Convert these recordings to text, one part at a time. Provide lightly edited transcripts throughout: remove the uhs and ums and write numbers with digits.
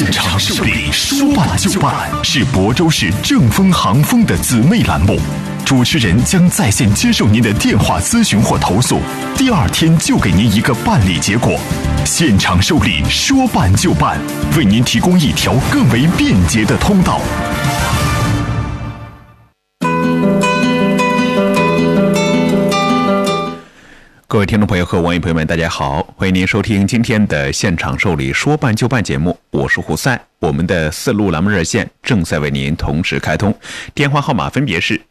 现场受理，说办就办，是亳州市正丰航丰的姊妹栏目。主持人将在线接受您的电话咨询或投诉，第二天就给您一个办理结果。现场受理，说办就办，为您提供一条更为便捷的通道。 各位听众朋友和网友朋友们，大家好，欢迎您收听今天的现场受理说办就办节目，我是胡赛。我们的4路栏目热线正在为您同时开通，电话号码分别是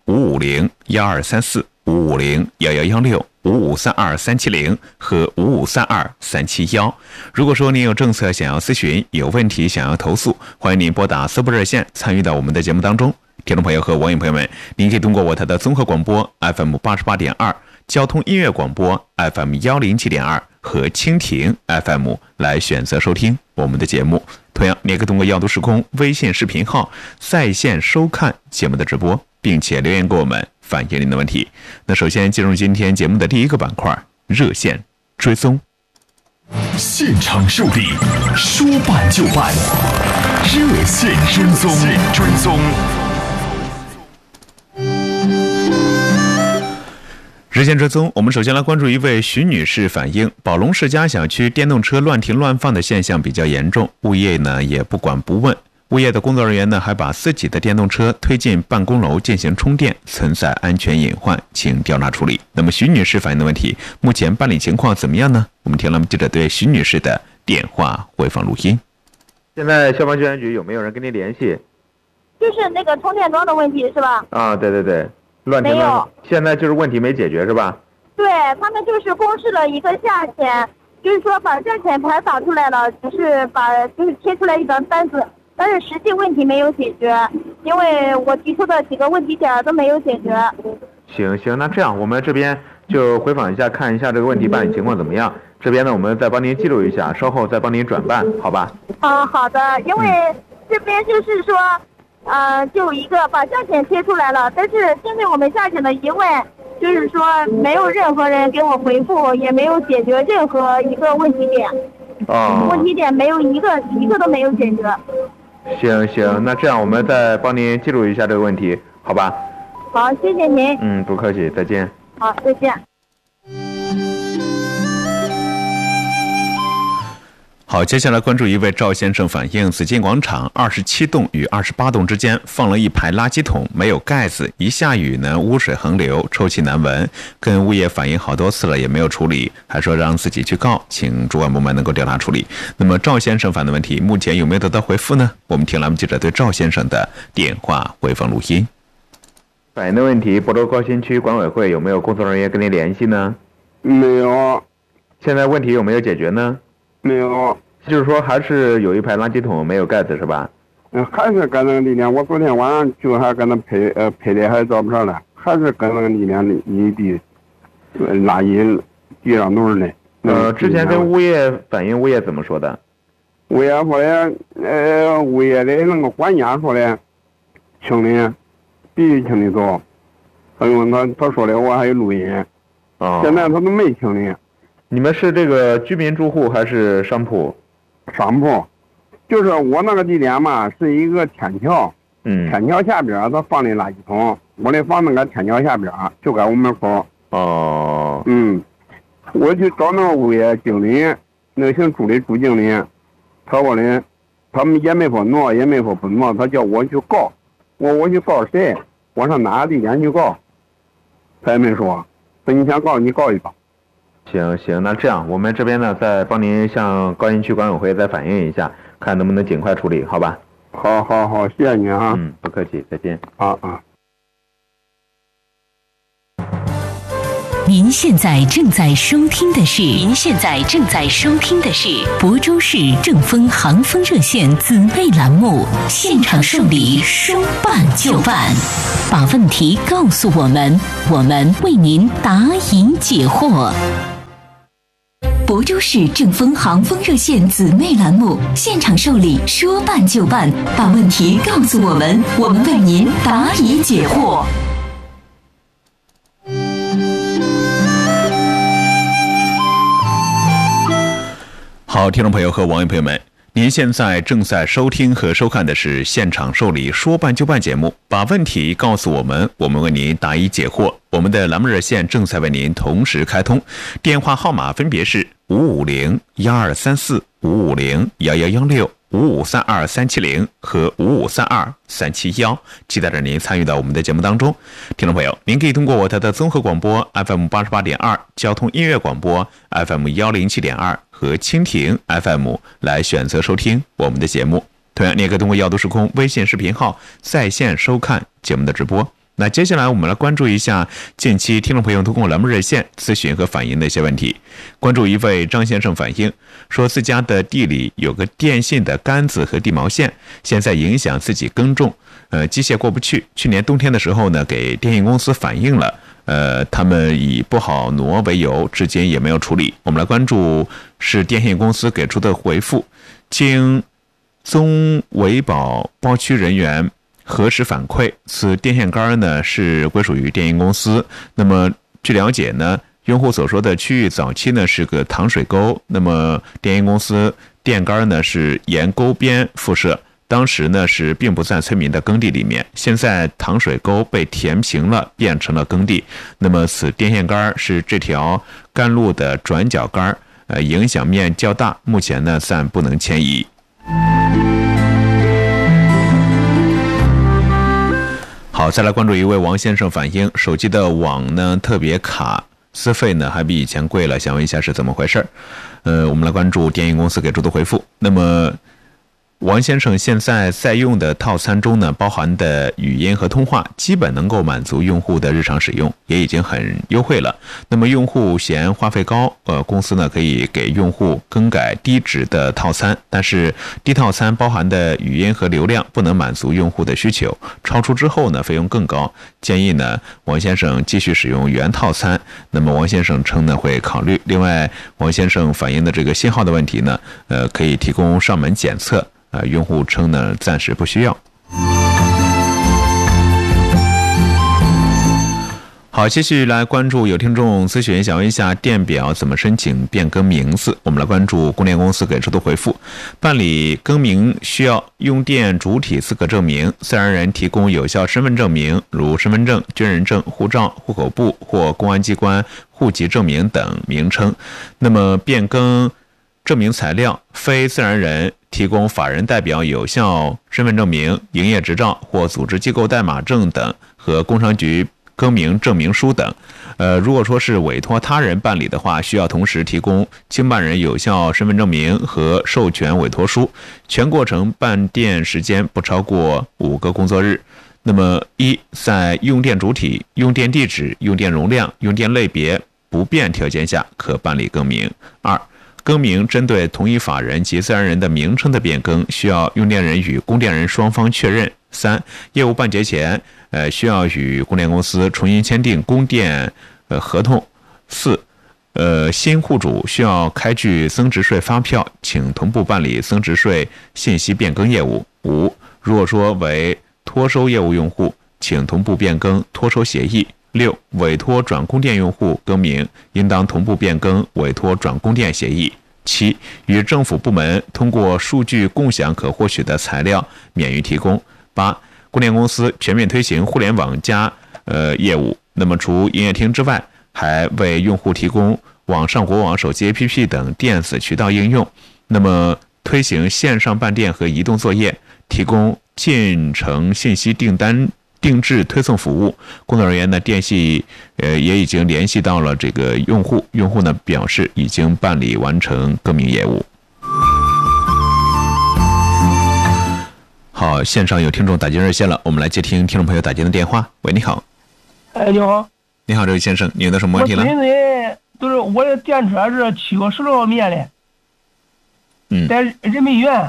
550-1234、550-1116、5532370和5532371。如果说您有政策想要咨询，有问题想要投诉，欢迎您拨打4部热线参与到我们的节目当中。听众朋友和网友朋友们，您可以通过我台的综合广播 FM88.2、交通音乐广播 FM107.2 和蜻蜓 FM 来选择收听我们的节目。同样，你也可以通过耀都时空微信视频号在线收看节目的直播，并且留言给我们反映您的问题。那首先进入今天节目的第一个板块，热线追踪。 现场受理，说办就办，热线追踪。 热线追踪，我们首先来关注一位徐女士反映，宝龙市家小区电动车乱停乱放的现象比较严重，物业呢也不管不问，物业的工作人员呢还把自己的电动车推进办公楼进行充电，存在安全隐患，请调查处理。那么徐女士反映的问题，目前办理情况怎么样呢？我们听了记者对徐女士的电话回放录音。 现在消防救援局有没有人跟您联系？ 就是那个充电桩的问题是吧？ 啊，对对对，乱停了，现在就是问题没解决是吧？ 对，他们就是公示了一个价钱，就是说把价钱牌打出来了，就是贴出来一张单子，但是实际问题没有解决，因为我提出的几个问题点都没有解决。 行，那这样我们这边就回访一下，看一下这个问题办理情况怎么样。这边呢，我们再帮您记录一下，稍后再帮您转办，好吧？ 好的，因为这边就是说，就一个把价钱贴出来了，但是针对我们价钱的疑问，就是说没有任何人给我回复，也没有解决任何一个问题点。问题点没有一个都没有解决。 行，那这样我们再帮您记录一下这个问题，好吧？ 好，谢谢您。 不客气，再见。 好，再见。 好，接下来关注一位赵先生反映，紫金广场27栋与28栋之间放了一排垃圾桶，没有盖子，一下雨呢，污水横流，臭气难闻。跟物业反映好多次了，也没有处理，还说让自己去告，请主管部门能够调查处理。那么赵先生反映的问题，目前有没有得到回复呢？我们听栏目记者对赵先生的电话回放录音。 反映的问题，亳州高新区管委会有没有工作人员跟您联系呢？ 没有。 现在问题有没有解决呢？ 没有。 就是说还是有一排垃圾桶没有盖子是吧？ 还是跟那个里面，我昨天晚上就还跟他配的还找不上来，还是跟那个里面的一地垃圾地上都是的。 之前跟物业反映，物业怎么说的？ 物业说的，物业的那个管家说的，清理，必须清理走。他说的，我还有录音。现在他都没清理。 你们是这个居民住户还是商铺？ 商铺，就是我那个地点嘛，是一个天桥，天桥下边他放的垃圾桶，我的房子搁天桥下边，就在我门口。我去找那个物业经理，那个姓朱的朱经理，他说的，他们也没说挪，也没说不挪，他叫我去告，我去告谁？我上哪个地点去告？他也没说，说你想告你告一告。 行，那这样我们这边呢，再帮您向高新区管委会再反映一下，看能不能尽快处理，好吧？ 好，谢谢你啊。 不客气，再见。 您现在正在收听的是亳州市正丰航丰热线姊妹栏目，现场受理，说办就办，把问题告诉我们，我们为您答疑解惑。亳州市正丰航丰热线姊妹栏目，现场受理，说办就办，把问题告诉我们，我们为您答疑解惑。 好，听众朋友和网友朋友们， 您现在正在收听和收看的是现场受理说办就办节目，把问题告诉我们，我们为您答疑解惑。我们的栏目热线正在为您同时开通，电话号码分别是550-1234、550-1116、5532-370和5532-371，期待着您参与到我们的节目当中。听众朋友，您可以通过我的综合广播 FM88.2、交通音乐广播 FM107.2 和蜻蜓 FM 来选择收听我们的节目。同样，你也可以通过耀都时空微信视频号在线收看节目的直播。那接下来我们来关注一下近期听众朋友通过栏目热线咨询和反映的一些问题。关注一位张先生反映说，自家的地里有个电信的杆子和地毛线，现在影响自己耕种，机械过不去。去年冬天的时候呢，给电信公司反映了，他们以不好挪为由，至今也没有处理。我们来关注是电信公司给出的回复，经综维保包区人员核实反馈，此电线杆呢是归属于电信公司。那么据了解呢，用户所说的区域早期呢是个糖水沟，那么电信公司电杆呢是沿沟边附设，当时呢是并不在村民的耕地里面，现在糖水沟被填平了，变成了耕地。那么此电线杆是这条干路的转角杆，影响面较大，目前呢暂不能迁移。好，再来关注一位王先生反映，手机的网呢特别卡，资费呢还比以前贵了，想问一下是怎么回事？我们来关注电信公司给出的回复。那么王先生现在在用的套餐中呢，包含的语音和通话基本能够满足用户的日常使用，也已经很优惠了。那么用户嫌花费高，公司呢可以给用户更改低值的套餐，但是低套餐包含的语音和流量不能满足用户的需求，超出之后呢费用更高。建议呢王先生继续使用原套餐。那么王先生称呢会考虑。另外，王先生反映的这个信号的问题呢，可以提供上门检测。用户称呢暂时不需要。好，继续来关注有听众咨询，想问一下电表怎么申请变更名字。我们来关注供电公司给出的回复，办理更名需要用电主体资格证明，自然人提供有效身份证明，如身份证、军人证、护照、户口簿或公安机关户籍证明等名称。那么变更证明材料，非自然人提供法人代表有效身份证明、营业执照或组织机构代码证等和工商局更名证明书等。如果说是委托他人办理的话，需要同时提供经办人有效身份证明和授权委托书，全过程办电时间不超过5个工作日。那么一，在用电主体、用电地址、用电容量、用电类别不变条件下可办理更名。二，更名针对同一法人及自然人的名称的变更，需要用电人与供电人双方确认。三，业务办结前，需要与供电公司重新签订供电合同。四，新户主需要开具增值税发票，请同步办理增值税信息变更业务。五，如果说为托收业务用户，请同步变更托收协议。六，委托转供电用户更名，应当同步变更委托转供电协议。七，与政府部门通过数据共享可获取的材料免于提供。八，供电公司全面推行互联网加业务，那么除营业厅之外，还为用户提供网上国网、手机 APP 等电子渠道应用。那么推行线上办电和移动作业，提供进程信息订单定制推送服务。工作人员呢，电信也已经联系到了这个用户，用户呢表示已经办理完成更名业务。好，线上有听众打进热线了，我们来接听听众朋友打进的电话。喂，你好。 你好。 你好，这位先生，你有的什么问题了？ 就是我的电车是7月16号灭的，在人民医院。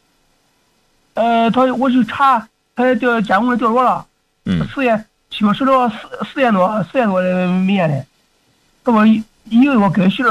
我去查，他监控调查了。7月16号4点多的灭的，这么一个月给媳妇